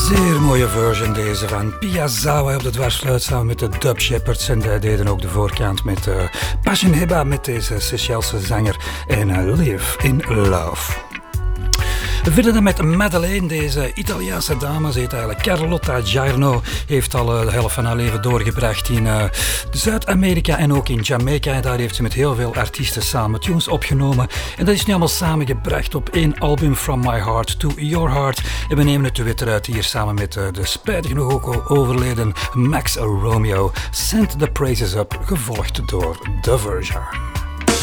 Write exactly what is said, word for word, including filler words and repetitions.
Zeer mooie version deze van Piazzawa op de dwarsfluit samen met de Dub Shepherds. En die deden ook de voorkant met uh, Passion Heba met deze Seychelse zanger en uh, Live in Love. Verder dan met Madeleine, deze Italiaanse dame, ze heet eigenlijk Carlotta Giarno, heeft al de helft van haar leven doorgebracht in uh, Zuid-Amerika en ook in Jamaica. Daar heeft ze met heel veel artiesten samen tunes opgenomen. En dat is nu allemaal samengebracht op één album, From My Heart to Your Heart. En we nemen het weer eruit hier samen met uh, de spijtig genoeg ook al overleden Max Romeo. Send the Praises Up, gevolgd door The Version.